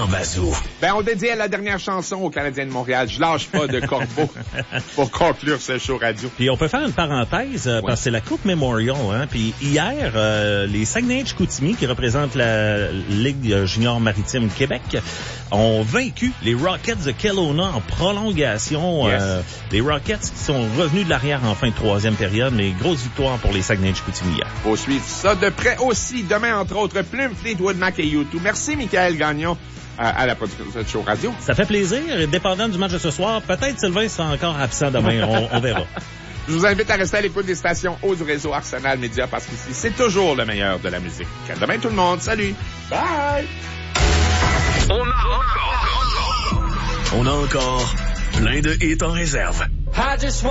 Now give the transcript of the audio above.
Bazou. Ben, on dédie à la dernière chanson aux Canadiens de Montréal. Je lâche pas de Corbeau pour conclure ce show radio. Puis on peut faire une parenthèse, parce que c'est la Coupe Memorial, hein. Puis hier, les Saguenay-Chicoutimi, qui représentent la Ligue junior maritime Québec, ont vaincu les Rockets de Kelowna en prolongation. Yes. Les Rockets qui sont revenus de l'arrière en fin de troisième période, mais grosse victoire pour les Saguenay-Chicoutimi hier. Faut suivre ça de près aussi. Demain, entre autres, Plume, Fleetwood Mac et U2. Merci, Michael Gagnon, à la production de cette show radio. Ça fait plaisir. Dépendant du match de ce soir, peut-être Sylvain sera encore absent demain. On verra. Je vous invite à rester à l'écoute des stations haut du réseau Arsenal Média parce qu'ici, c'est toujours le meilleur de la musique. À demain, tout le monde. Salut. Bye. On a encore plein de hits en réserve.